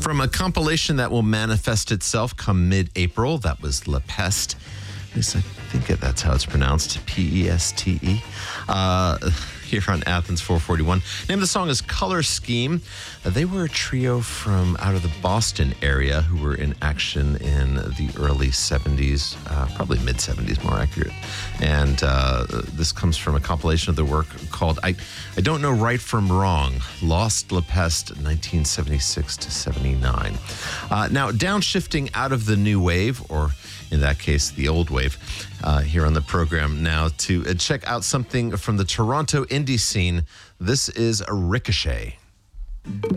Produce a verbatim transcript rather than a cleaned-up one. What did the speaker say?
From a compilation that will manifest itself come mid-April, that was La Peste. At least I think it, that's how it's pronounced, P E S T E. Uh, here on Athens four forty-one. Name of the song is Color Scheme. Uh, they were a trio from out of the Boston area who were in action in the early seventies, uh, probably mid-seventies, more accurate. And uh, this comes from a compilation of their work called I, I Don't Know Right From Wrong, Lost La Peste, nineteen seventy-six to seventy-nine. Uh, now, downshifting out of the new wave, or in that case, the old wave, uh, here on the program now to uh, check out something from the Toronto indie scene. This is a Ricochet.